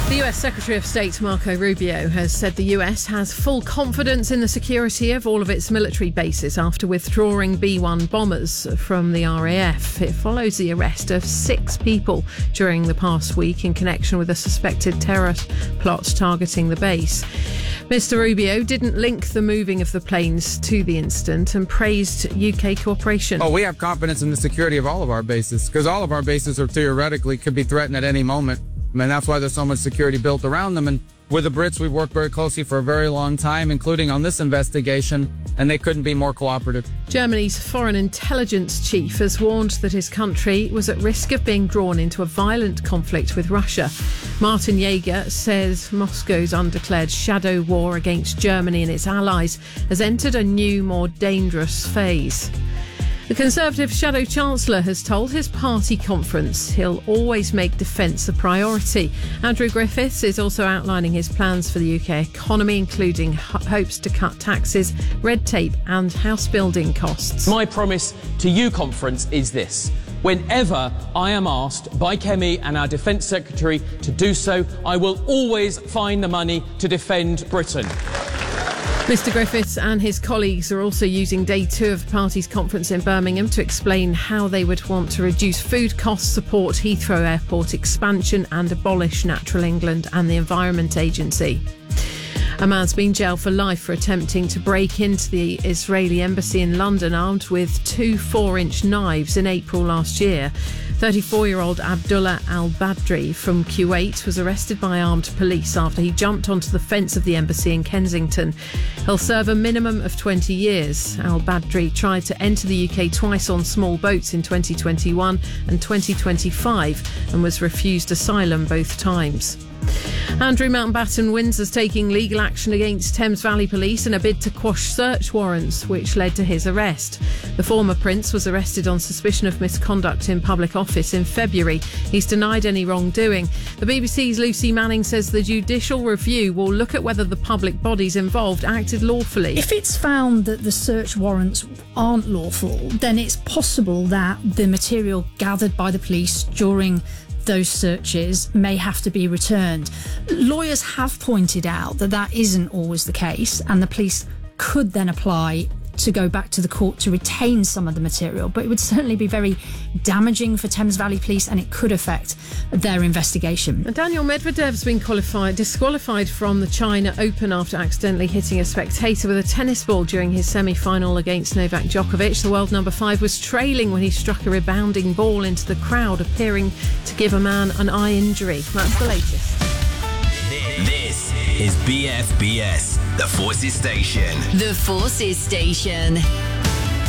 The US Secretary of State Marco Rubio has said the US has full confidence in the security of all of its military bases after withdrawing B-1 bombers from the RAF. It follows the arrest of 6 people during the past week in connection with a suspected terror plot targeting the base. Mr. Rubio didn't link the moving of the planes to the incident and praised UK cooperation. We have confidence in the security of all of our bases because all of our bases are theoretically could be threatened at any moment. And that's why there's so much security built around them. And with the Brits, we've worked very closely for a very long time, including on this investigation, and they couldn't be more cooperative. Germany's foreign intelligence chief has warned that his country was at risk of being drawn into a violent conflict with Russia. Martin Jaeger says Moscow's undeclared shadow war against Germany and its allies has entered a new, more dangerous phase. The Conservative Shadow Chancellor has told his party conference he'll always make defence a priority. Andrew Griffiths is also outlining his plans for the UK economy, including hopes to cut taxes, red tape and house building costs. My promise to you, conference, is this. Whenever I am asked by Kemi and our Defence Secretary to do so, I will always find the money to defend Britain. Mr Griffiths and his colleagues are also using day 2 of the party's conference in Birmingham to explain how they would want to reduce food costs, support Heathrow Airport expansion and abolish Natural England and the Environment Agency. A man's been jailed for life for attempting to break into the Israeli embassy in London armed with 2 4-inch knives in April last year. 34-year-old Abdullah al-Badri from Kuwait was arrested by armed police after he jumped onto the fence of the embassy in Kensington. He'll serve a minimum of 20 years. Al-Badri tried to enter the UK twice on small boats in 2021 and 2025 and was refused asylum both times. Andrew Mountbatten Windsor's taking legal action against Thames Valley Police in a bid to quash search warrants, which led to his arrest. The former Prince was arrested on suspicion of misconduct in public office in February. He's denied any wrongdoing. The BBC's Lucy Manning says the judicial review will look at whether the public bodies involved acted lawfully. If it's found that the search warrants aren't lawful, then it's possible that the material gathered by the police during those searches may have to be returned. Lawyers have pointed out that that isn't always the case, and the police could then apply to go back to the court to retain some of the material, but it would certainly be very damaging for Thames Valley Police and it could affect their investigation. And Daniel Medvedev's been disqualified from the China Open after accidentally hitting a spectator with a tennis ball during his semi-final against Novak Djokovic. The world number 5 was trailing when he struck a rebounding ball into the crowd, appearing to give a man an eye injury. That's the latest. This is BFBS, the Forces Station. The Forces Station.